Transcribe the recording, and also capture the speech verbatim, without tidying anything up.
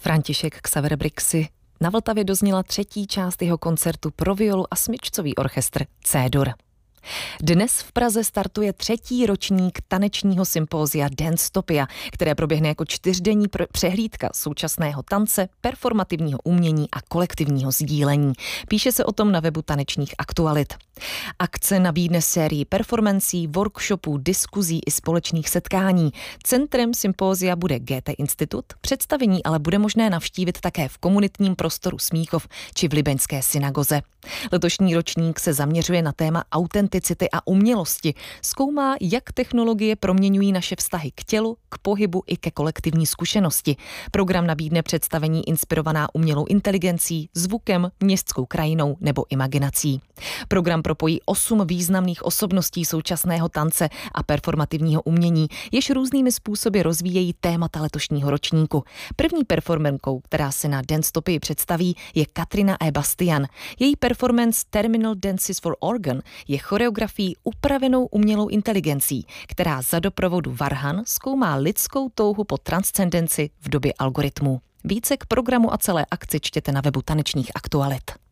František Xaver Brixy. Na Vltavě dozněla třetí část jeho koncertu pro violu a smyčcový orchestr C-dur. Dnes v Praze startuje třetí ročník tanečního sympózia Dancetopia, které proběhne jako čtyřdenní přehlídka současného tance, performativního umění a kolektivního sdílení. Píše se o tom na webu Tanečních aktualit. Akce nabídne sérii performancí, workshopů, diskuzí i společných setkání. Centrem sympózia bude G T Institut, představení ale bude možné navštívit také v komunitním prostoru Smíchov či v libeňské synagoze. Letošní ročník se zaměřuje na téma autenticity a umělosti. Zkoumá, jak technologie proměňují naše vztahy k tělu, k pohybu i ke kolektivní zkušenosti. Program nabídne představení inspirovaná umělou inteligencí, zvukem, městskou krajinou nebo imaginací. Program propojí osm významných osobností současného tance a performativního umění, jež různými způsoby rozvíjejí témata letošního ročníku. První performerkou, která se na Dancetopii představí, je Katrina E. Bastian. Její performance Terminal Dances for Organ je choreografií upravenou umělou inteligencí, která za doprovodu varhan zkoumá lidskou touhu po transcendenci v době algoritmů. Více k programu a celé akci čtěte na webu Tanečních aktualit.